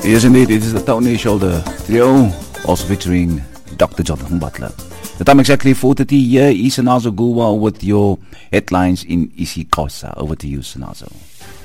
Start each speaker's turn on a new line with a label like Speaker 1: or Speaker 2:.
Speaker 1: Yes, indeed. It is the Tony Shoulder Trio, also featuring Dr. Jonathan Butler. The time exactly 4:30 here. Sanazo Gulwa with your headlines in isiXhosa. Over to you, Sanazo.